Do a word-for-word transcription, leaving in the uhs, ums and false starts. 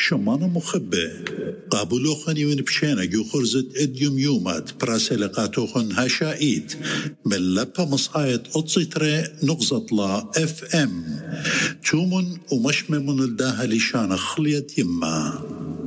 شمانا مخبة قابلوخن وين بشينا جو خرزت اديوم يومات براسلقاتوخن هشائيت من لبا مصايت اتصيتري نغزط لا اف ام تومن ومشممن الداها لشان خليت يما